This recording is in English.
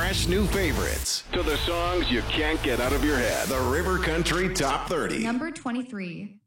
fresh new favorites to the songs you can't get out of your head. The River Country Top 30. Number 23.